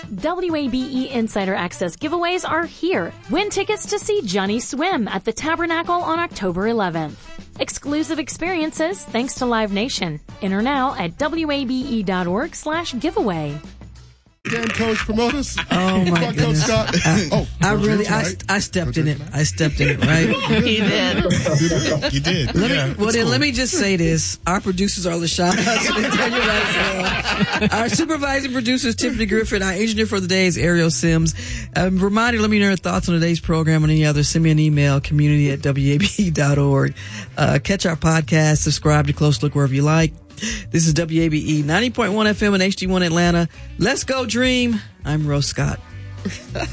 WABE Insider Access giveaways are here. Win tickets to see Johnny Swim at the Tabernacle on October 11th. Exclusive experiences thanks to Live Nation. Enter now at wabe.org/giveaway. Damn, Coach, promote us. Oh my goodness! Coach Scott. I stepped in it. I stepped in it. Right? He did. You did. Let me just say this: our producers are LaShawn Hudson and Daniel Rice. Our supervising producer is Tiffany Griffin. Our engineer for the day is Ariel Sims. Reminder: let me know your thoughts on today's program or any other. Send me an email: community@wabe.org. Catch our podcast. Subscribe to Close Look wherever you like. This is WABE 90.1 FM and HD1 Atlanta. Let's go, Dream. I'm Rose Scott.